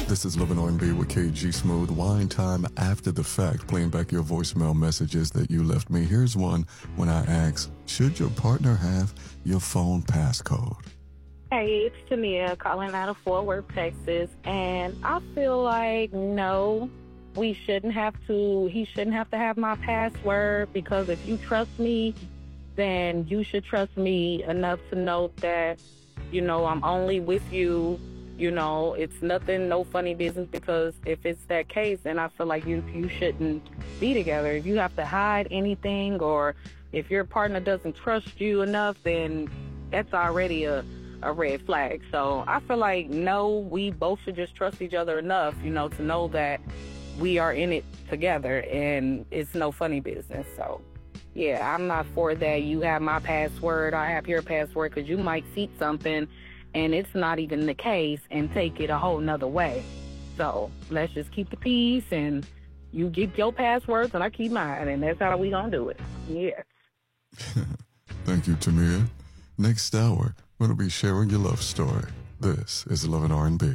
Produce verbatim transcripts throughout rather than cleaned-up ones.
This is Love and R and B with K G Smooth. Wine time after the fact, playing back your voicemail messages that you left me. Here's one when I ask, should your partner have your phone passcode? Hey, it's Tamia calling out of Fort Worth, Texas, and I feel like no, we shouldn't have to, he shouldn't have to have my password, because if you trust me, then you should trust me enough to know that, you know, I'm only with you. You know, it's nothing, no funny business, because if it's that case, then I feel like you you shouldn't be together. If you have to hide anything, or if your partner doesn't trust you enough, then that's already a, a red flag. So I feel like, no, we both should just trust each other enough, you know, to know that we are in it together and it's no funny business. So, yeah, I'm not for that. You have my password, I have your password, because you might see something and it's not even the case and take it a whole nother way. So let's just keep the peace, and you keep your passwords and I keep mine, and that's how we gonna do it. Yes. Thank you, Tamia. Next hour, we're going to be sharing your love story. This is Love and R and B.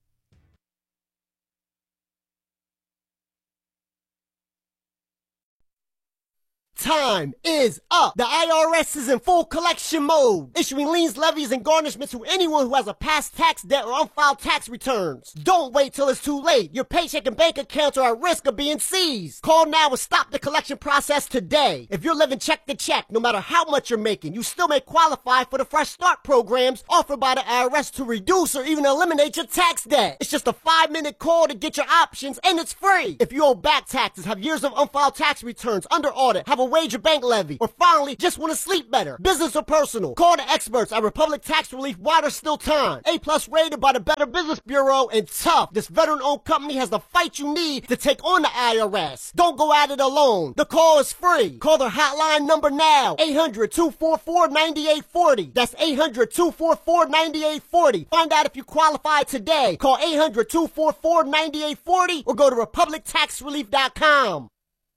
Time is up. The I R S is in full collection mode, issuing liens, levies, and garnishments to anyone who has a past tax debt or unfiled tax returns. Don't wait till it's too late. Your paycheck and bank accounts are at risk of being seized. Call now and stop the collection process today. If you're living check to check, no matter how much you're making, you still may qualify for the Fresh Start programs offered by the I R S to reduce or even eliminate your tax debt. It's just a five-minute call to get your options, and it's free. If you owe back taxes, have years of unfiled tax returns, under audit, have a wage or bank levy, or finally just want to sleep better, business or personal, call the experts at Republic Tax Relief while there's still time. A plus rated by the Better Business Bureau, and tough. This veteran-owned company has the fight you need to take on the I R S. Don't go at it alone. The call is free. Call their hotline number now, eight hundred, two four four, nine eight four zero. That's eight hundred, two four four, nine eight four zero. Find out if you qualify today. Call eight hundred, two four four, nine eight four zero or go to republic tax relief dot com.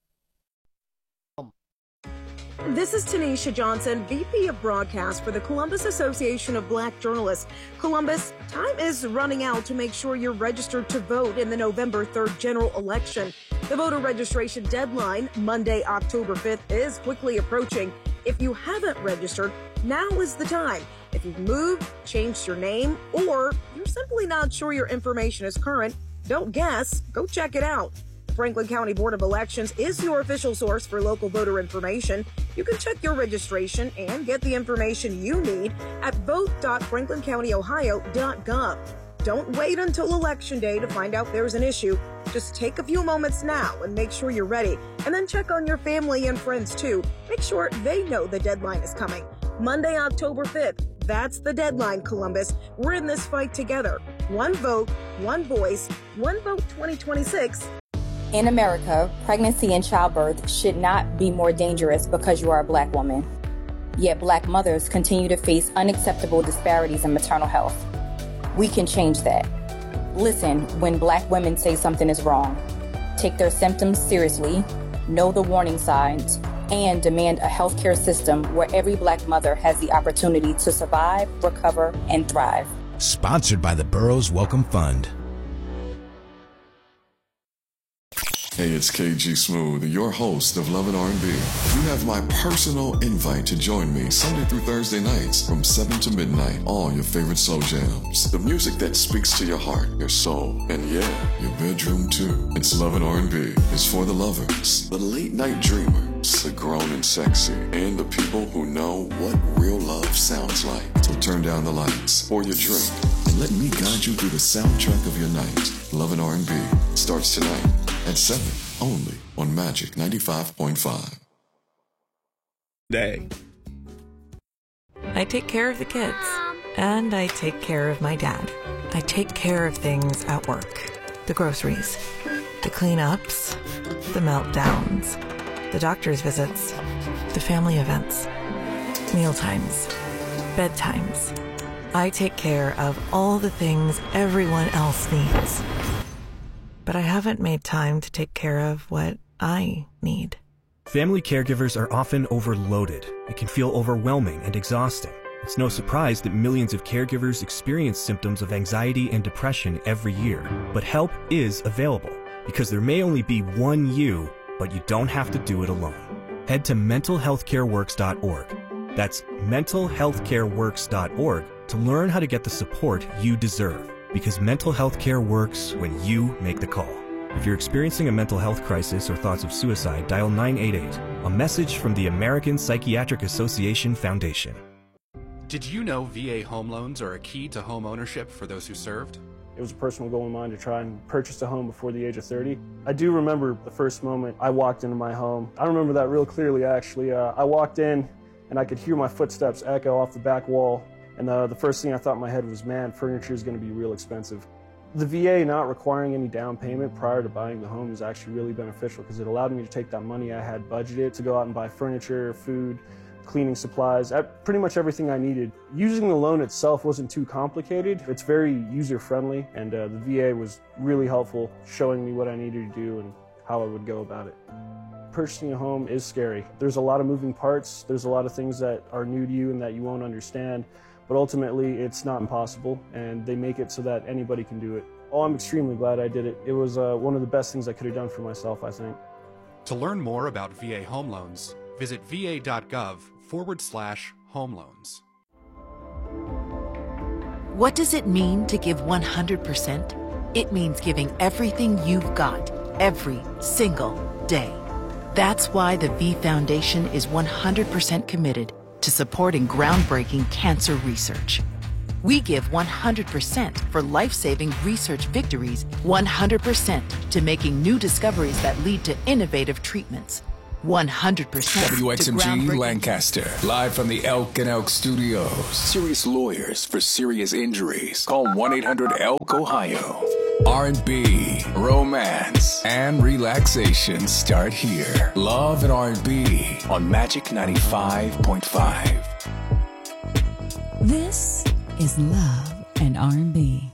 This is Tanisha Johnson, V P of Broadcast for the Columbus Association of Black Journalists. Columbus, time is running out to make sure you're registered to vote in the November third general election. The voter registration deadline, Monday, October fifth, is quickly approaching. If you haven't registered, now is the time. If you've moved, changed your name, or you're simply not sure your information is current, don't guess, go check it out. Franklin County Board of Elections is your official source for local voter information. You can check your registration and get the information you need at vote dot franklin county ohio dot gov. Don't wait until Election Day to find out there's an issue. Just take a few moments now and make sure you're ready. And then check on your family and friends too. Make sure they know the deadline is coming. Monday, October fifth. That's the deadline, Columbus. We're in this fight together. One vote, one voice, one vote twenty twenty-six. In America, pregnancy and childbirth should not be more dangerous because you are a Black woman. Yet Black mothers continue to face unacceptable disparities in maternal health. We can change that. Listen when Black women say something is wrong. Take their symptoms seriously, know the warning signs, and demand a healthcare system where every Black mother has the opportunity to survive, recover, and thrive. Sponsored by the Burroughs Welcome Fund. Hey, it's K G Smooth, your host of Love and R and B. You have my personal invite to join me Sunday through Thursday nights from seven to midnight. All your favorite slow jams. The music that speaks to your heart, your soul, and yeah, your bedroom too. It's Love and R and B. It's for the lovers, the late night dreamers, the grown and sexy, and the people who know what real love sounds like. So turn down the lights, pour your drink, and let me guide you through the soundtrack of your night. Love and R and B starts tonight at seven, only on Magic ninety-five point five. Day. I take care of the kids, and I take care of my dad. I take care of things at work. The groceries, the cleanups, the meltdowns, the doctor's visits, the family events, mealtimes, bedtimes. I take care of all the things everyone else needs. But I haven't made time to take care of what I need. Family caregivers are often overloaded. It can feel overwhelming and exhausting. It's no surprise that millions of caregivers experience symptoms of anxiety and depression every year. But help is available, because there may only be one you, but you don't have to do it alone. Head to mental health care works dot org. That's mental health care works dot org to learn how to get the support you deserve, because mental health care works when you make the call. If you're experiencing a mental health crisis or thoughts of suicide, dial nine eight eight, a message from the American Psychiatric Association Foundation. Did you know V A home loans are a key to home ownership for those who served? It was a personal goal of mine to try and purchase a home before the age of thirty. I do remember the first moment I walked into my home. I remember that real clearly, actually. Uh, I walked in and I could hear my footsteps echo off the back wall. And uh, the first thing I thought in my head was, man, furniture is going to be real expensive. The V A not requiring any down payment prior to buying the home was actually really beneficial, because it allowed me to take that money I had budgeted to go out and buy furniture, food, cleaning supplies, pretty much everything I needed. Using the loan itself wasn't too complicated. It's very user-friendly, and uh, the V A was really helpful, showing me what I needed to do and how I would go about it. Purchasing a home is scary. There's a lot of moving parts. There's a lot of things that are new to you and that you won't understand, but ultimately it's not impossible, and they make it so that anybody can do it. Oh, I'm extremely glad I did it. It was uh, one of the best things I could have done for myself, I think. To learn more about V A home loans, visit va.gov forward slash home loans. What does it mean to give one hundred percent? It means giving everything you've got, every single day. That's why the V Foundation is one hundred percent committed to supporting groundbreaking cancer research. We give one hundred percent for life-saving research victories, one hundred percent to making new discoveries that lead to innovative treatments, one hundred percent W X M G to Lancaster, live from the Elk and Elk Studios. Serious lawyers for serious injuries. Call one eight hundred elk ohio. R and B, romance, and relaxation start here. Love and R and B on Magic ninety-five point five. This is Love and R and B.